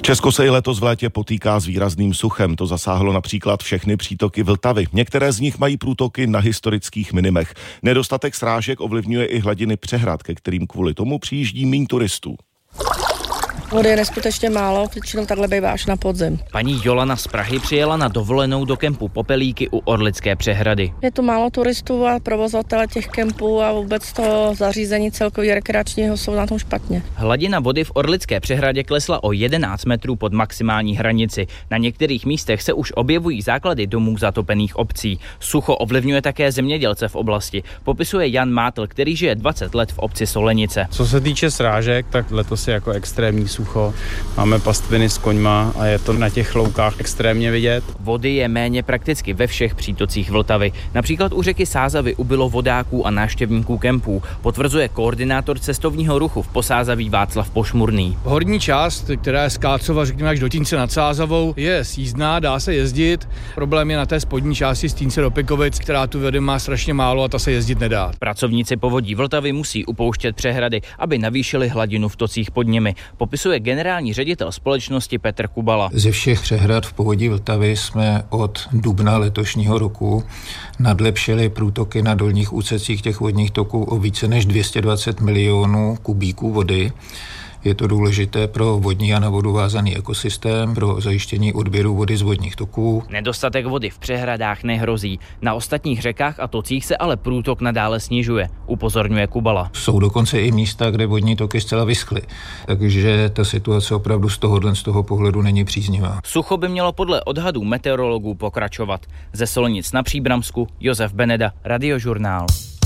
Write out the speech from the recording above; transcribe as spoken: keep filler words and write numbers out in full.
Česko se i letos v létě potýká s výrazným suchem. To zasáhlo například všechny přítoky Vltavy. Některé z nich mají průtoky na historických minimech. Nedostatek srážek ovlivňuje i hladiny přehrad, ke kterým kvůli tomu přijíždí míň turistů. Vody je neskutečně málo, většinou takhle bývá až na podzim. Paní Jolana z Prahy přijela na dovolenou do kempu Popelíky u Orlické přehrady. Je tu málo turistů a provozovatele těch kempů a vůbec to zařízení celkový rekreačního jsou na tom špatně. Hladina vody v Orlické přehradě klesla o jedenáct metrů pod maximální hranici. Na některých místech se už objevují základy domů zatopených obcí. Sucho ovlivňuje také zemědělce v oblasti. Popisuje Jan Mátl, který žije dvacet let v obci Solenice. Co se týče srážek, tak letos je jako extrémní sucho. Máme pastviny s koňma a je to na těch loukách extrémně vidět. Vody je méně prakticky ve všech přítocích Vltavy. Například u řeky Sázavy ubylo vodáků a návštěvníků kempů, potvrzuje koordinátor cestovního ruchu v Posázaví Václav Pošmurný. Horní část, která je z Kácova, řekněme až do Týnce nad Sázavou, je sjízdná, dá se jezdit. Problém je na té spodní části z Týnce do Pikovic, která tu vody má strašně málo a ta se jezdit nedá. Pracovníci povodí Vltavy musí upouštět přehrady, aby navýšili hladinu v tocích pod nimi. Popisuje generální ředitel společnosti Petr Kubala. Ze všech přehrad v povodí Vltavy jsme od dubna letošního roku nadlepšili průtoky na dolních úsecích těch vodních toků o více než dvě stě dvacet milionů kubíků vody. Je to důležité pro vodní a na vodu vázaný ekosystém, pro zajištění odběru vody z vodních toků. Nedostatek vody v přehradách nehrozí. Na ostatních řekách a tocích se ale průtok nadále snižuje, upozorňuje Kubala. Jsou dokonce i místa, kde vodní toky zcela vyschly, takže ta situace opravdu z tohohle z toho pohledu není příznivá. Sucho by mělo podle odhadů meteorologů pokračovat. Ze Solenic na Příbramsku Josef Beneda, Radiožurnál.